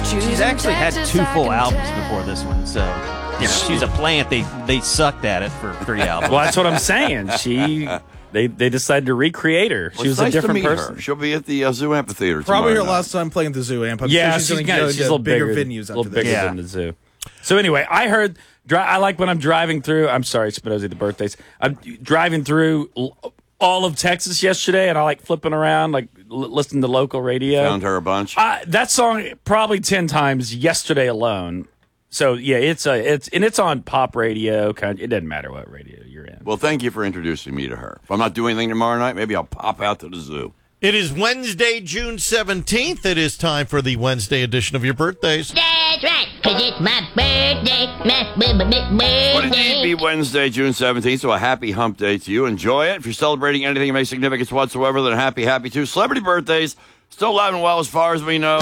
She's actually had 2 full albums before this one, so she's a plant. They sucked at it for 3 albums. Well, that's what I'm saying. They decided to recreate her. She was nice a different to meet person. Her. She'll be at the Zoo Amphitheater Probably her tomorrow night. last time playing the Zoo Amp. I'm Yeah, sure she's going to go a to little bigger bigger, venues a little after this. bigger than the Zoo. So anyway, I heard. I like when I'm driving through. I'm sorry, Spinozzi, the birthdays. I'm driving through all of Texas yesterday, and I like flipping around, like listening to local radio. Found her a bunch. That song probably 10 times yesterday alone. So yeah, it's on pop radio. It doesn't matter what radio you're in. Well, thank you for introducing me to her. If I'm not doing anything tomorrow night, maybe I'll pop out to the zoo. It is Wednesday, June 17th. It is time for the Wednesday edition of your birthdays. That's right, 'cause it's my birthday, my birthday. Would indeed be Wednesday, June 17th, so a happy hump day to you. Enjoy it. If you're celebrating anything of any significance whatsoever, then happy too. Celebrity birthdays, still alive and well as far as we know.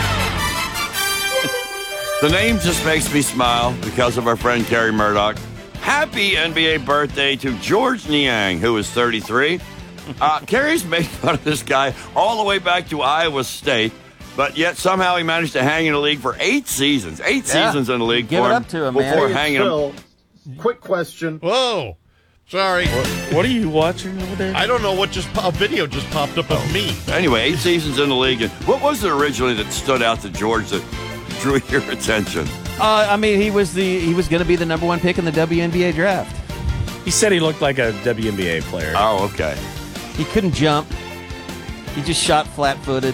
The name just makes me smile because of our friend Kerry Murdoch. Happy NBA birthday to George Niang, who is 33. Kerry's made fun of this guy all the way back to Iowa State, but yet somehow he managed to hang in the league for 8 seasons. 8 seasons in the league Give for it him up to him, man. before Hey, hanging him. Phil, quick question. Whoa. Sorry. What are you watching over there? I don't know what a video just popped up of me. Anyway, 8 seasons in the league. And what was it originally that stood out to George that drew your attention? I mean, he was going to be the number 1 pick in the WNBA draft. He said he looked like a WNBA player. Oh, okay. He couldn't jump. He just shot flat-footed.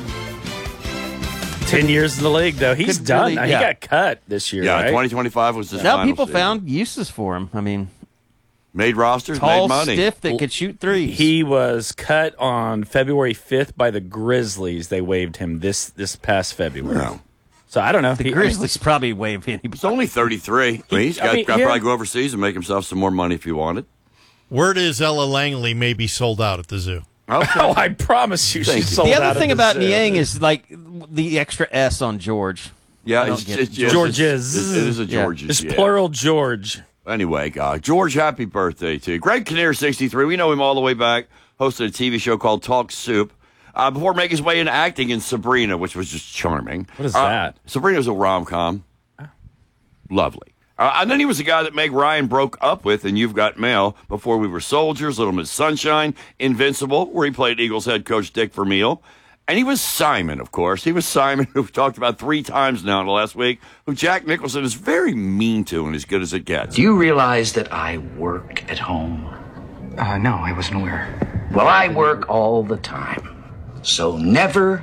10 years in the league, though. He's Could done. really- He yeah. got cut this year, Yeah, right? 2025 was his Now final people season. found uses for him. I mean, Made rosters, tall, made money. stiff that could shoot threes. He was cut on February 5th by the Grizzlies. They waived him this past February. No. So I don't know. the Grizzlies probably waived him. He's only 33. He's got to probably go overseas and make himself some more money if he wanted. Word is Ella Langley may be sold out at the zoo. Okay. Oh, I promise you, Thank she's you. sold The out other of thing the about zoo. Niang is like the extra S on George. Yeah, I don't it's get it. George is. It is a Yeah. George's. It's plural George. Anyway, George, happy birthday to you. Greg Kinnear, 63. We know him all the way back. Hosted a TV show called Talk Soup. Before making his way into acting in Sabrina, which was just charming. What is that? Sabrina was a rom-com. Lovely. And then he was the guy that Meg Ryan broke up with in You've Got Mail. Before We Were Soldiers, Little Miss Sunshine, Invincible, where he played Eagles head coach Dick Vermeil. And he was Simon, of course. He was Simon, who we've talked about 3 times now in the last week, who Jack Nicholson is very mean to and as good as it gets. Do you realize that I work at home? No, I wasn't aware. Well, I work all the time. So never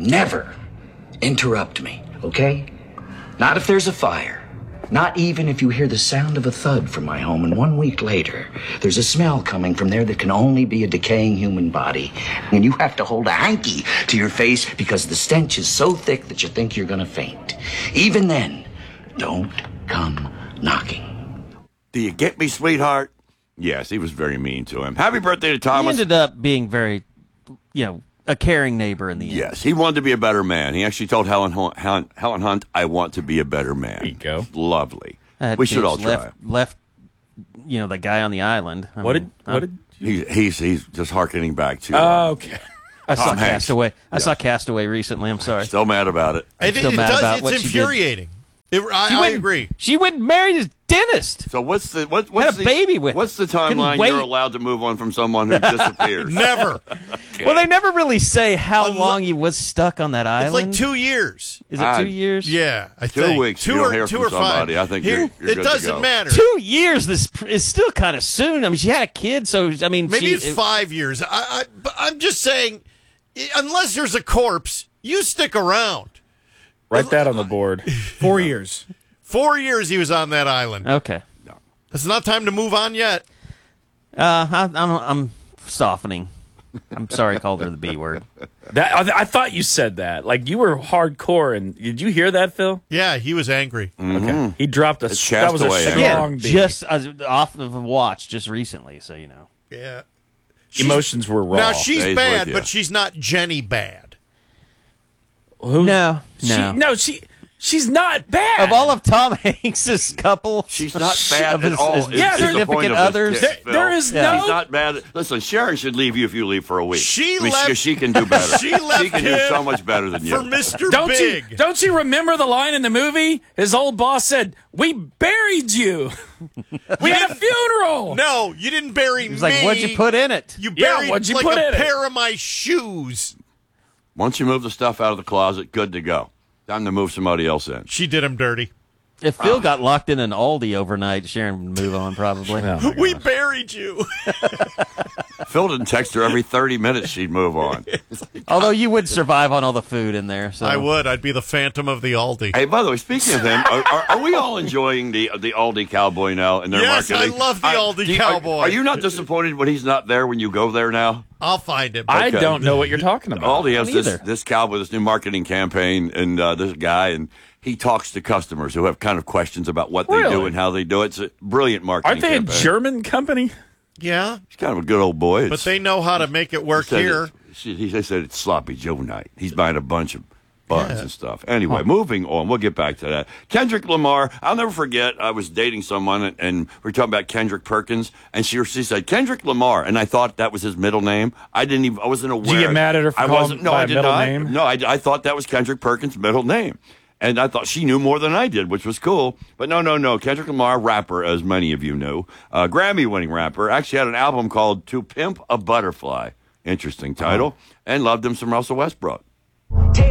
interrupt me, okay? Not if there's a fire. Not even if you hear the sound of a thud from my home, and 1 week later, there's a smell coming from there that can only be a decaying human body. And you have to hold a hanky to your face because the stench is so thick that you think you're gonna faint. Even then, don't come knocking. Do you get me, sweetheart? Yes, he was very mean to him. Happy birthday to He Thomas. ended up being very, a caring neighbor in the end. Yes, he wanted to be a better man. He actually told Helen Hunt, I want to be a better man. There you go. Lovely. That We should kid all try. Left, the guy on the island. What did He's just hearkening back to okay. I saw Tom Hanks. Castaway. I saw Castaway recently. I'm sorry. Still mad about it. still mad about what It's she did. infuriating. I agree. She went and married his dentist. So what's the Had a baby with what's the Couldn't timeline wait. you're allowed to move on from someone who disappears? Never. Well, they never really say how long he was stuck on that It's island. like 2 years. Is it 2 years? Yeah, I 2 think. weeks, Two you don't or hear two from or somebody. five. I think Here, you're it good to doesn't go. matter. 2 years. This is still kind of soon. I mean, she had a kid, so I mean, Maybe it's 5 years. But I'm just saying, unless there's a corpse, you stick around. Write that on the board. 4 years. 4 years he was on that island. Okay. It's not time to move on yet. I'm softening. I'm sorry I called her the B word. I thought you said that. Like, you were hardcore. And did you hear that, Phil? Yeah, he was angry. Okay. He dropped a... It's That was a Castaway, strong Yeah, beat. just off of a watch just recently, so you know. Yeah. Emotions were raw. Now, she's Stays bad, with but ya. she's not Jenny bad. Who? No. She She's not bad. Of all of Tom Hanks's couple, She's not bad of at all. his It's the point significant of others. this kid, Phil. There is no- She's not bad. Listen, Sharon should leave you if you leave for a week. She I mean, left- She can do better. She left can do him so much better than you. for Mr. Don't Big. you remember the line in the movie? His old boss said, "We buried you. We had a funeral." No, you didn't bury me. He's like, what'd you put in it? You Yeah, buried what'd you like put a in it? pair of my shoes. Once you move the stuff out of the closet, good to go. Time to move somebody else in. She did him dirty. If Phil got locked in an Aldi overnight, Sharon would move on probably. We buried you. Phil didn't text her every 30 minutes. She'd move on. Although you would survive on all the food in there. So I would. I'd be the Phantom of the Aldi. Hey, by the way, speaking of him, are we all enjoying the Aldi Cowboy now and their Yes, marketing? I love the Aldi Cowboy. Are you not disappointed when he's not there when you go there now? I'll find him. I Okay. don't know what you're talking about. Aldi has Me either. this cowboy, this new marketing campaign, and this guy, and he talks to customers who have kind of questions about what they do Really? and how they do it. It's a brilliant marketing Aren't they a campaign. German company? Yeah, He's kind of a good old boy. but they know how to make it work here. He said it's sloppy Joe night. He's buying a bunch of buns and stuff. Anyway, moving on. We'll get back to that. Kendrick Lamar. I'll never forget. I was dating someone, and we were talking about Kendrick Perkins, and she said Kendrick Lamar, and I thought that was his middle name. I wasn't aware. Did you get mad at her for I calling wasn't. No, by I a did middle not. name? No, I thought that was Kendrick Perkins' middle name. And I thought she knew more than I did, which was cool. But no. Kendrick Lamar, rapper, as many of you know, Grammy-winning rapper, actually had an album called To Pimp a Butterfly. Interesting title. And loved him some Russell Westbrook.